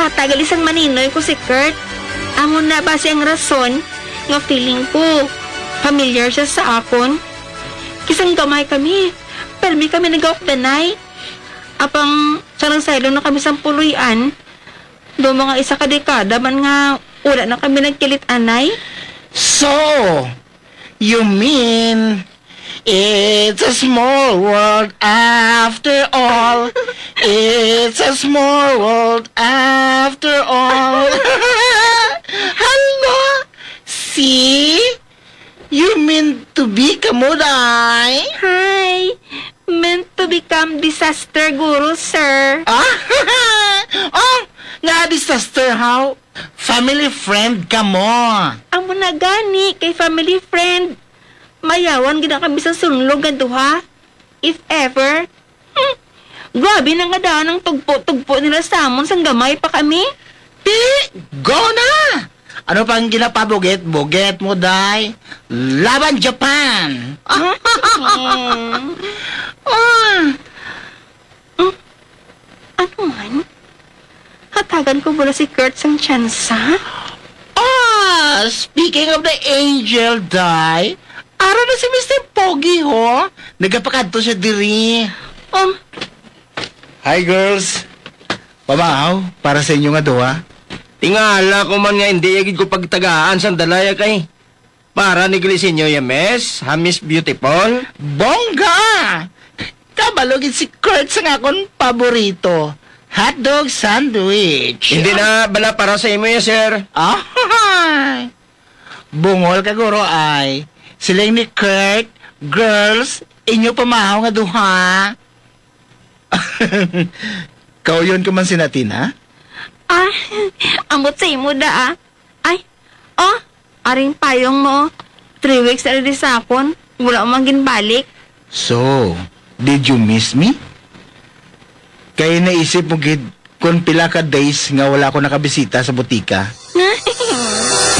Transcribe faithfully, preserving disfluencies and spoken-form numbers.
Tagal isang maninoy ko si Kurt. Amon na base ang rason nga feeling ko familiar siya sa akon. Kisang gamay kami. Permi kami nag-off the night. Apang sarang saylo na kami sa puluyan. Do mga isa ka dekada man nga wala na kami nagkilit anay. So, you mean it's a small world after all. It's a small world after all. Hello? See? You mean to be kamuday? Hi! Meant to become disaster guru, sir. Ah? Oh, nga disaster how? Family friend ka mo. Amo na gani kay family friend. Mayawan gina kami sa sunlog nga duha. If ever. Hmm. Grabe na nga daan ang tugpo-tugpo nila sa amon sang gamay pa kami. Di, go na! Ano pang ginapabugit-bugit mo, day? Laban Japan! Ah! ah. Ano man? Hatagan ko muna si Kurt sang tsansa? Ah, speaking of the angel, day, araw na si Mister Pogi, ho? Nagapakadto siya diri. Um, Hi, girls. Pamahaw, para sa inyo nga duha. Tingala ko man nga hindi agad ko pagtagaan sa dalaya kay. Para ni Glisinyo yames, ha Miss Beautiful. Bongga! Kabalogin si Kurt sa nga akong paborito. Hotdog sandwich. Hindi na bala para sa imo ya, sir. Ah, bungol ka guro ay. Silang ni Kurt, girls, inyo pamahaw nga duha. Kau yun ka man sinatin, ha? ah, ambot sa imo da ah. Ay, oh, aring payong mo. Three weeks na rin sa akon. Wala umang ginbalik. So, did you miss me? Kaya naisip mo gid kung pila ka days nga wala ko nakabisita sa butika.